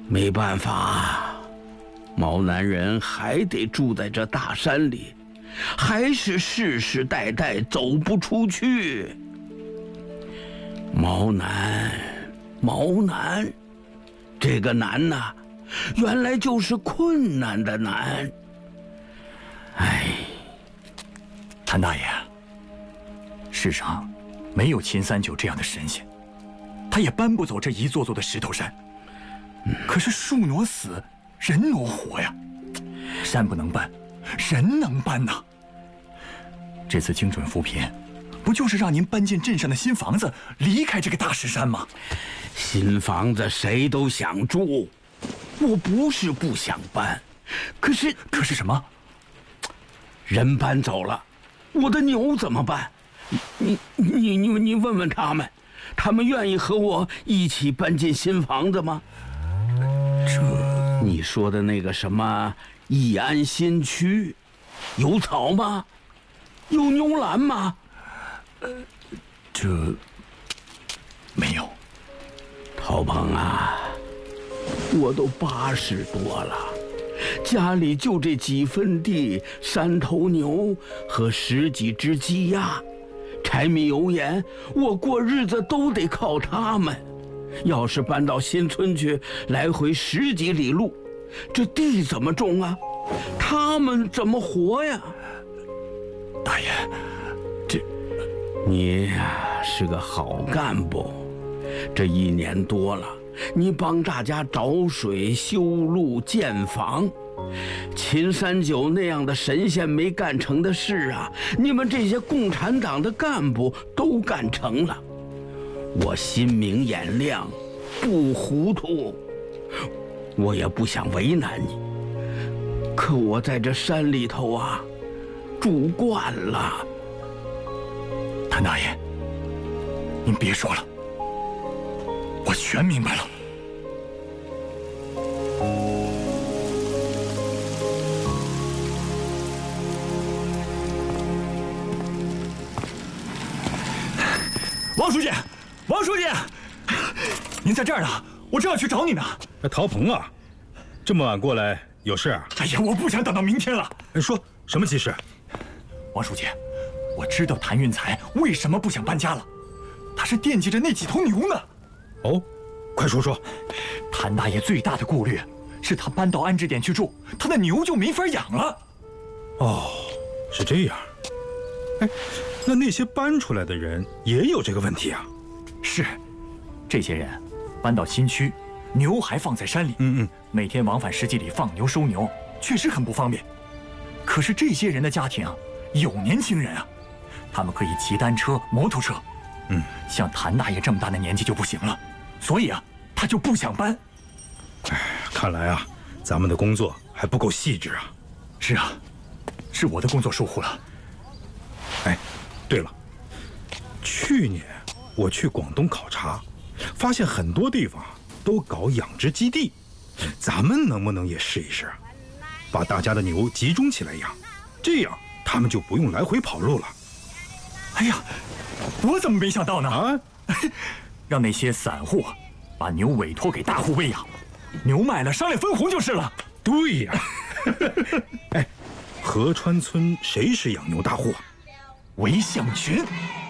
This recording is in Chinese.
没办法，毛男人还得住在这大山里，还是世世代代走不出去。毛男，这个难呐，原来就是困难的难。哎， 谭大爷，世上没有秦三九这样的神仙，他也搬不走这一座座的石头山。可是树挪死，人挪活呀，山不能搬，人能搬呐。这次精准扶贫，不就是让您搬进镇上的新房子，离开这个大石山吗？ 新房子谁都想住，我不是不想搬，可是什么？ 人搬走了，我的牛怎么办？你问问他们，他们愿意和我一起搬进新房子吗？你说的那个什么义安新区，有草吗？有牛栏吗？ 这没有。 陶鹏啊，我都80多了，家里就这几分地，3头牛和10几只鸡鸭，柴米油盐，我过日子都得靠他们。要是搬到新村去，来回10几里路，这地怎么种啊？他们怎么活呀？ 大爷， 你呀是个好干部，这1年多了，你帮大家找水、修路、建房，秦三九那样的神仙没干成的事啊，你们这些共产党的干部都干成了。我心明眼亮，不糊涂，我也不想为难你。可我在这山里头啊，住惯了。 谭大爷，您别说了，我全明白了。王书记，您在这儿呢，我正要去找你呢。 陶鹏啊，这么晚过来有事啊？ 哎呀，我不想等到明天了。 说什么急事？ 王书记，我知道谭运才为什么不想搬家了，他是惦记着那几头牛呢。 哦，快说说。 谭大爷最大的顾虑是他搬到安置点去住，他的牛就没法养了。 哦，是这样。哎，那些搬出来的人也有这个问题啊？ 是，这些人搬到新区，牛还放在山里，每天往返10几里放牛收牛，确实很不方便。可是这些人的家庭有年轻人啊，他们可以骑单车、摩托车，像谭大爷这么大的年纪就不行了，所以啊，他就不想搬。 哎，看来啊，咱们的工作还不够细致啊。 是啊，是我的工作疏忽了。 哎，对了，去年我去广东考察，发现很多地方都搞养殖基地，咱们能不能也试一试，把大家的牛集中起来养，这样他们就不用来回跑路了。 哎呀，我怎么没想到呢？ 啊， 让那些散户把牛委托给大户喂养，牛卖了商量分红就是了。 对呀。哎，河川村谁是养牛大户啊？ 韦向群。